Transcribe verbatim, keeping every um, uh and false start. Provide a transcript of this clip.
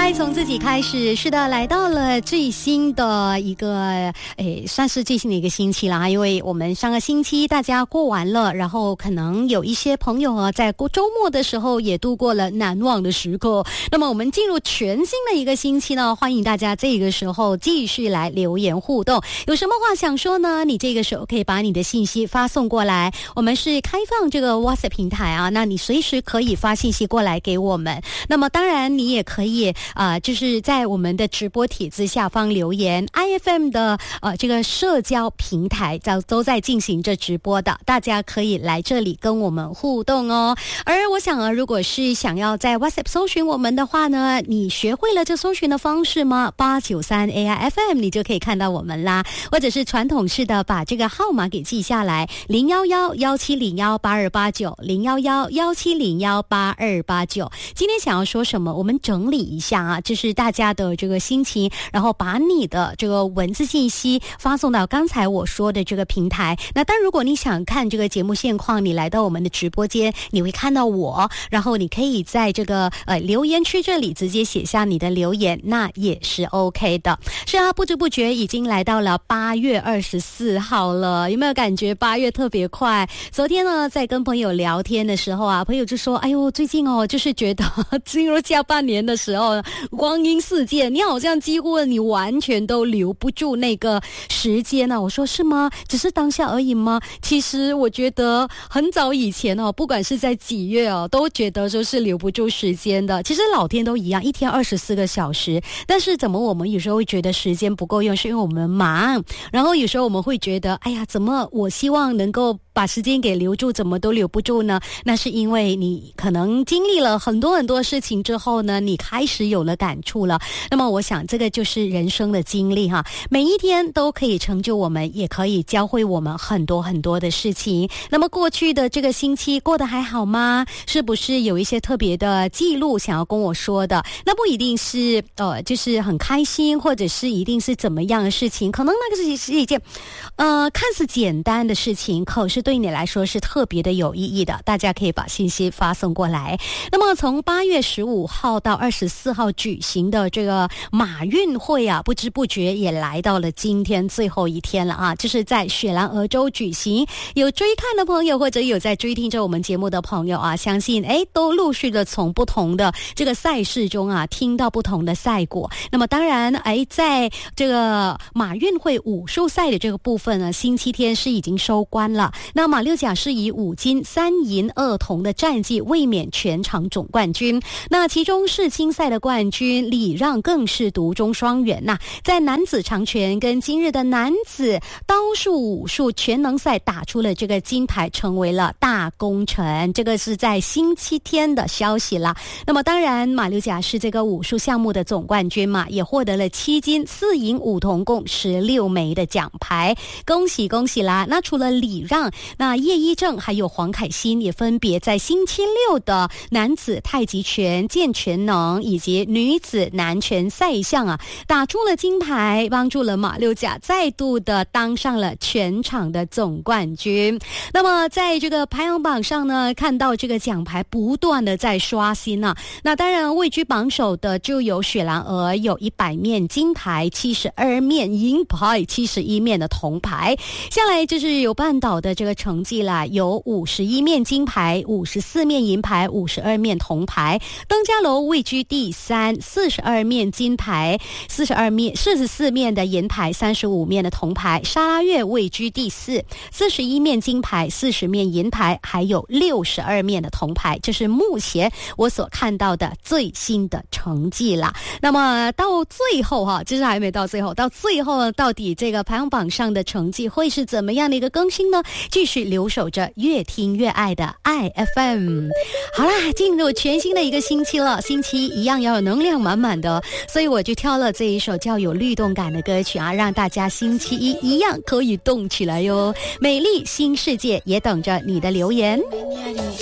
爱从自己开始，是的，来到了最新的一个诶，算是最新的一个星期啦。因为我们上个星期大家过完了，然后可能有一些朋友啊，在过周末的时候也度过了难忘的时刻。那么我们进入全新的一个星期呢，欢迎大家这个时候继续来留言互动。有什么话想说呢？你这个时候可以把你的信息发送过来，我们是开放这个 WhatsApp 平台啊，那你随时可以发信息过来给我们。那么当然你也可以啊、呃，就是在我们的直播帖子下方留言 ，I F M 的呃这个社交平台都都在进行着直播的，大家可以来这里跟我们互动哦。而我想啊，如果是想要在 WhatsApp 搜寻我们的话呢，你学会了这搜寻的方式吗？八九三 A I F M 你就可以看到我们啦，或者是传统式的把这个号码给记下来，零幺幺幺七零幺八二八九，零幺幺幺七零幺八二八九。今天想要说什么？我们整理一下啊，就是大家的这个心情，然后把你的这个文字信息发送到刚才我说的这个平台。那但如果你想看这个节目现况，你来到我们的直播间，你会看到我，然后你可以在这个呃留言区这里直接写下你的留言，那也是 OK 的。是啊，不知不觉已经来到了八月二十四号了，有没有感觉八月特别快？昨天呢，在跟朋友聊天的时候啊，朋友就说：“哎呦，最近哦，就是觉得进入下半年的时候，光阴似箭，你好像几乎你完全都留不住那个时间呢。”我说：“是吗？只是当下而已吗？”其实我觉得很早以前哦，不管是在几月哦，都觉得说是留不住时间的。其实老天都一样，一天二十四个小时，但是怎么我们有时候会觉得时间不够用，是因为我们忙。然后有时候我们会觉得，哎呀，怎么我希望能够把时间给留住，怎么都留不住呢？那是因为你可能经历了很多很多事情之后呢，你开始有了感触了。那么我想这个就是人生的经历哈，每一天都可以成就我们，也可以教会我们很多很多的事情。那么过去的这个星期过得还好吗？是不是有一些特别的记录想要跟我说的？那不一定是呃，就是很开心，或者是一定是怎么样的事情，可能那个是是一件呃看似简单的事情，可是对你来说是特别的有意义的。大家可以把信息发送过来。那么从八月十五号到二十四号举行的这个马运会啊，不知不觉也来到了今天最后一天了啊，就是在雪兰莪州举行。有追看的朋友或者有在追听着我们节目的朋友啊，相信哎都陆续的从不同的这个赛事中啊听到不同的赛果。那么当然哎在这个马运会武术赛的这个部分呢，星期天是已经收官了。那马六甲是以五金三银二铜的战绩卫冕全场总冠军。那其中世青赛的冠军李让更是独中双元呐、啊，在男子长拳跟今日的男子刀术武术全能赛打出了这个金牌，成为了大功臣。这个是在星期天的消息啦。那么当然马六甲是这个武术项目的总冠军嘛，也获得了七金四银五铜共十六枚的奖牌，恭喜恭喜啦。那除了李让，那叶一正还有黄凯欣也分别在星期六的男子太极拳、健全能以及女子南拳赛项啊打出了金牌，帮助了马六甲再度的当上了全场的总冠军。那么在这个排行榜上呢，看到这个奖牌不断的在刷新啊。那当然位居榜首的就有雪兰莪，有一百面金牌、七十二面银牌、七十一面的铜牌。下来就是有半岛的这个成绩啦，有五十一面金牌、五十四面银牌、五十二面铜牌。登嘉楼位居第三，四十二面金牌、四十二面、四十四面的银牌、三十五面的铜牌。沙拉越位居第四，四十一面金牌、四十面银牌，还有六十二面的铜牌。这是目前我所看到的最新的成绩啦。那么到最后哈，就是还没到最后，到最后到底这个排行榜上的成绩会是怎么样的一个更新呢？继续留守着越听越爱的 I F M。 好啦，进入全新的一个星期了，星期一样要有能量满满的，所以我就挑了这一首较有律动感的歌曲啊，让大家星期一一样可以动起来哟。美丽新世界也等着你的留言。